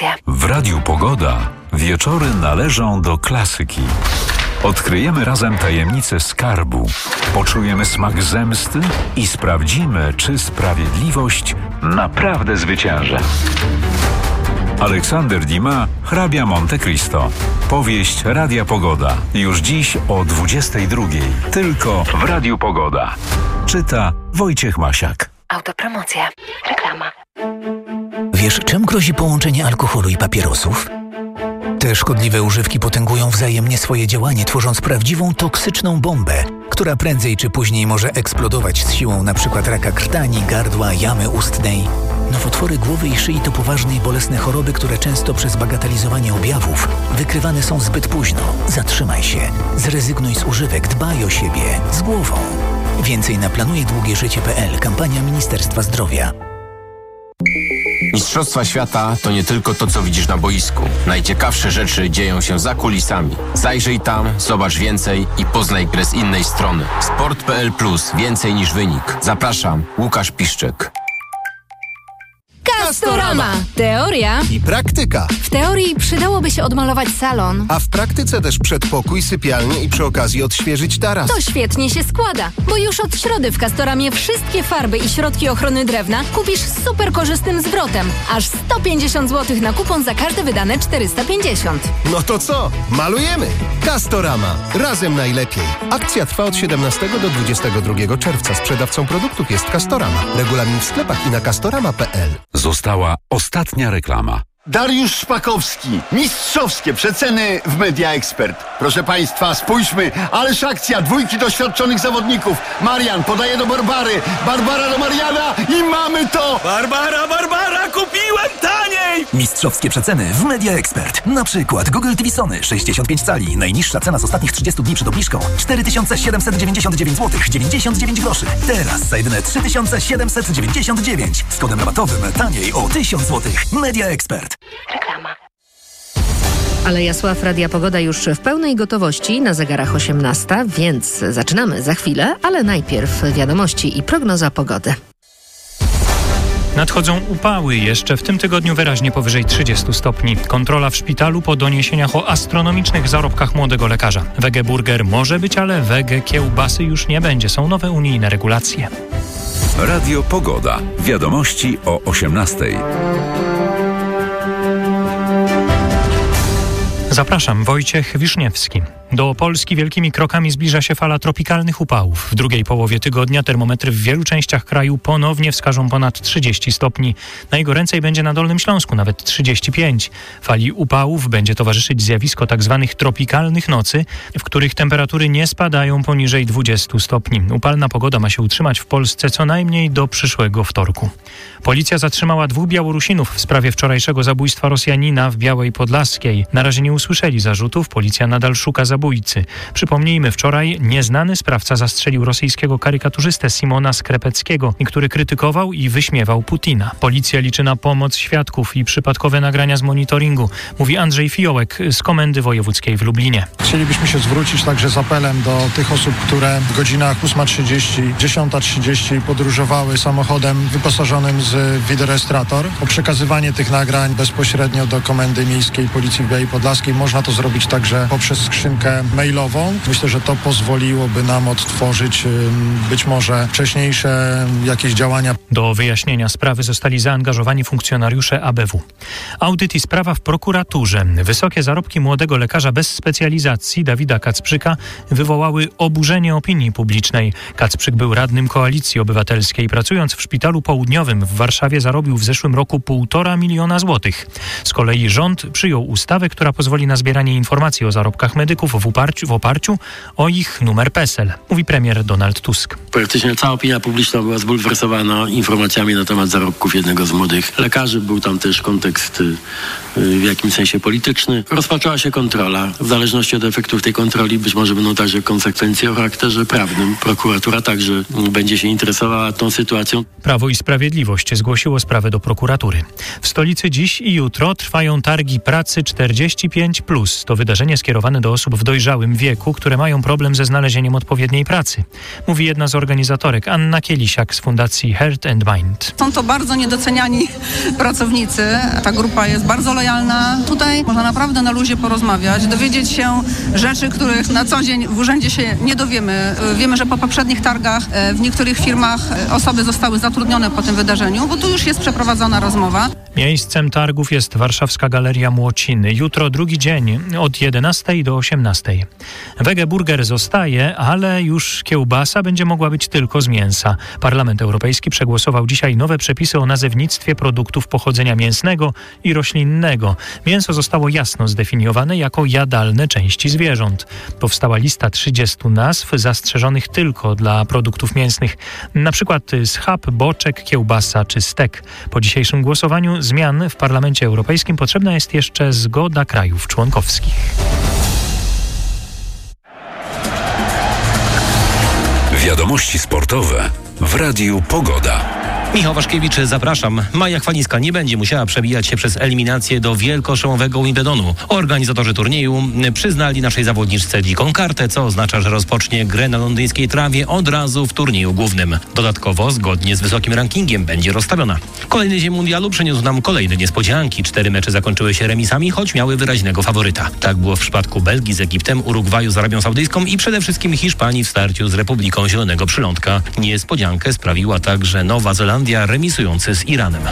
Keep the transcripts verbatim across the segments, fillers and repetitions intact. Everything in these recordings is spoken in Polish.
Autopromocje. W Radiu Pogoda wieczory należą do klasyki. Odkryjemy razem tajemnicę skarbu, poczujemy smak zemsty i sprawdzimy, czy sprawiedliwość naprawdę zwycięży. Aleksander Dumas, Hrabia Monte Cristo. Powieść Radia Pogoda. Już dziś o dwudziestej drugiej. Tylko w Radiu Pogoda. Czyta Wojciech Masiak. Autopromocja. Reklama. Wiesz, czym grozi połączenie alkoholu i papierosów? Te szkodliwe używki potęgują wzajemnie swoje działanie, tworząc prawdziwą toksyczną bombę, która prędzej czy później może eksplodować z siłą np. raka krtani, gardła, jamy ustnej. Nowotwory głowy i szyi to poważne i bolesne choroby, które często przez bagatelizowanie objawów wykrywane są zbyt późno. Zatrzymaj się, zrezygnuj z używek, dbaj o siebie, z głową. Więcej na planuje długie życie kropka p l. Kampania Ministerstwa Zdrowia. Mistrzostwa świata to nie tylko to, co widzisz na boisku. Najciekawsze rzeczy dzieją się za kulisami. Zajrzyj tam, zobacz więcej i poznaj grę z innej strony. sport kropka p l plus. Więcej niż wynik. Zapraszam, Łukasz Piszczek. Castorama. Teoria i praktyka. W teorii przydałoby się odmalować salon. A w praktyce też przedpokój, sypialnię i przy okazji odświeżyć taras. To świetnie się składa, bo już od środy w Castoramie wszystkie farby i środki ochrony drewna kupisz z super korzystnym zwrotem. Aż sto pięćdziesiąt złotych na kupon za każde wydane czterysta pięćdziesiąt. No to co? Malujemy! Castorama. Razem najlepiej. Akcja trwa od siedemnastego do dwudziestego drugiego czerwca. Sprzedawcą produktów jest Castorama. Regulamin w sklepach i na castorama kropka p l. Została ostatnia reklama. Dariusz Szpakowski. Mistrzowskie przeceny w Media Expert. Proszę Państwa, spójrzmy. Ależ akcja. Dwójki doświadczonych zawodników. Marian podaje do Barbary. Barbara do Mariana i mamy to! Barbara, Barbara, kupiłem taniej! Mistrzowskie przeceny w Media Expert. Na przykład Google T V Sony sześćdziesiąt pięć cali. Najniższa cena z ostatnich trzydziestu dni przed obniżką cztery tysiące siedemset dziewięćdziesiąt dziewięć złotych dziewięćdziesiąt dziewięć groszy. Teraz za jedyne trzy tysiące siedemset dziewięćdziesiąt dziewięć. Z kodem rabatowym taniej o tysiąc złotych. Media Expert. Reklama. Ale Jasław, Radia Pogoda już w pełnej gotowości, na zegarach osiemnasta, więc zaczynamy za chwilę, ale najpierw wiadomości i prognoza pogody. Nadchodzą upały, jeszcze w tym tygodniu wyraźnie powyżej trzydziestu stopni. Kontrola w szpitalu po doniesieniach o astronomicznych zarobkach młodego lekarza. Wege burger może być, ale wege kiełbasy już nie będzie. Są nowe unijne regulacje. Radio Pogoda. Wiadomości o osiemnastej. Zapraszam, Wojciech Wiszniewski. Do Polski wielkimi krokami zbliża się fala tropikalnych upałów. W drugiej połowie tygodnia termometry w wielu częściach kraju ponownie wskażą ponad trzydzieści stopni. Najgoręcej będzie na Dolnym Śląsku, nawet trzydzieści pięć. Fali upałów będzie towarzyszyć zjawisko tzw. tropikalnych nocy, w których temperatury nie spadają poniżej dwudziestu stopni. Upalna pogoda ma się utrzymać w Polsce co najmniej do przyszłego wtorku. Policja zatrzymała dwóch Białorusinów w sprawie wczorajszego zabójstwa Rosjanina w Białej Podlaskiej. Na razie nie usłyszeli zarzutów, policja nadal szuka zabójstwa. Przypomnijmy, wczoraj nieznany sprawca zastrzelił rosyjskiego karykaturzystę Simona Skrepeckiego, który krytykował i wyśmiewał Putina. Policja liczy na pomoc świadków i przypadkowe nagrania z monitoringu, mówi Andrzej Fiołek z Komendy Wojewódzkiej w Lublinie. Chcielibyśmy się zwrócić także z apelem do tych osób, które w godzinach ósma trzydzieści, dziesiąta trzydzieści podróżowały samochodem wyposażonym z wideorejestrator, o przekazywanie tych nagrań bezpośrednio do Komendy Miejskiej Policji w Białej Podlaskiej. Można to zrobić także poprzez skrzynkę mailową. Myślę, że to pozwoliłoby nam odtworzyć być może wcześniejsze jakieś działania. Do wyjaśnienia sprawy zostali zaangażowani funkcjonariusze A B W. Audyt i sprawa w prokuraturze. Wysokie zarobki młodego lekarza bez specjalizacji Dawida Kacprzyka wywołały oburzenie opinii publicznej. Kacprzyk był radnym Koalicji Obywatelskiej. Pracując w Szpitalu Południowym w Warszawie zarobił w zeszłym roku półtora miliona złotych. Z kolei rząd przyjął ustawę, która pozwoli na zbieranie informacji o zarobkach medyków w oparciu, w oparciu o ich numer PESEL, mówi premier Donald Tusk. Praktycznie cała opinia publiczna była zbulwersowana informacjami na temat zarobków jednego z młodych lekarzy. Był tam też kontekst w jakimś sensie polityczny. Rozpoczęła się kontrola. W zależności od efektów tej kontroli być może będą także konsekwencje o charakterze prawnym. Prokuratura także będzie się interesowała tą sytuacją. Prawo i Sprawiedliwość zgłosiło sprawę do prokuratury. W stolicy dziś i jutro trwają targi pracy czterdzieści pięć plus. To wydarzenie skierowane do osób w dojrzałym wieku, które mają problem ze znalezieniem odpowiedniej pracy. Mówi jedna z organizatorek, Anna Kielisiak z Fundacji Heart and Mind. Są to bardzo niedoceniani pracownicy. Ta grupa jest bardzo lojalna. Tutaj można naprawdę na luzie porozmawiać, dowiedzieć się rzeczy, których na co dzień w urzędzie się nie dowiemy. Wiemy, że po poprzednich targach w niektórych firmach osoby zostały zatrudnione po tym wydarzeniu, bo tu już jest przeprowadzona rozmowa. Miejscem targów jest Warszawska Galeria Młociny. Jutro drugi dzień od jedenastej do osiemnastej. Wegeburger zostaje, ale już kiełbasa będzie mogła być tylko z mięsa. Parlament Europejski przegłosował dzisiaj nowe przepisy o nazewnictwie produktów pochodzenia mięsnego i roślinnego. Mięso zostało jasno zdefiniowane jako jadalne części zwierząt. Powstała lista trzydziestu nazw zastrzeżonych tylko dla produktów mięsnych, na przykład schab, boczek, kiełbasa czy stek. Po dzisiejszym głosowaniu zmian w Parlamencie Europejskim potrzebna jest jeszcze zgoda krajów członkowskich. Wiadomości sportowe w Radiu Pogoda. Michał Waszkiewicz, zapraszam. Maja Chwalińska nie będzie musiała przebijać się przez eliminację do wielkoszlemowego Wimbledonu. Organizatorzy turnieju przyznali naszej zawodniczce dziką kartę, co oznacza, że rozpocznie grę na londyńskiej trawie od razu w turnieju głównym. Dodatkowo, zgodnie z wysokim rankingiem, będzie rozstawiona. Kolejny dzień mundialu przyniósł nam kolejne niespodzianki. Cztery mecze zakończyły się remisami, choć miały wyraźnego faworyta. Tak było w przypadku Belgii z Egiptem, Urugwaju z Arabią Saudyjską i przede wszystkim Hiszpanii w starciu z Republiką Zielonego Przylądka. Niespodziankę sprawiła także Nowa Zelandia, remisujący z Iranem.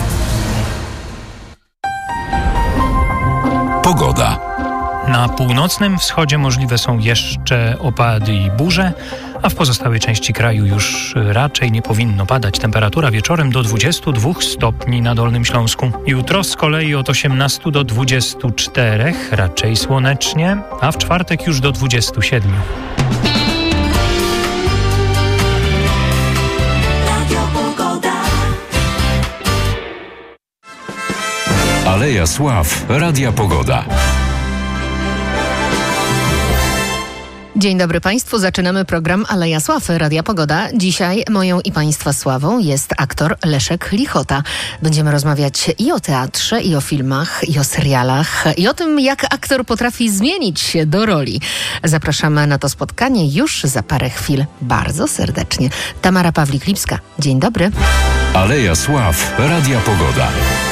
Pogoda. Na północnym wschodzie możliwe są jeszcze opady i burze, a w pozostałej części kraju już raczej nie powinno padać. Temperatura wieczorem do dwudziestu dwóch stopni na Dolnym Śląsku. Jutro z kolei od osiemnastu do dwudziestu czterech, raczej słonecznie, a w czwartek już do dwudziestu siedmiu. Aleja Sław, Radia Pogoda. Dzień dobry Państwu, zaczynamy program Aleja Sław, Radia Pogoda. Dzisiaj moją i Państwa sławą jest aktor Leszek Lichota. Będziemy rozmawiać i o teatrze, i o filmach, i o serialach, i o tym, jak aktor potrafi zmienić się do roli. Zapraszamy na to spotkanie już za parę chwil bardzo serdecznie. Tamara Pawlik-Lipska, dzień dobry. Aleja Sław, Radia Pogoda.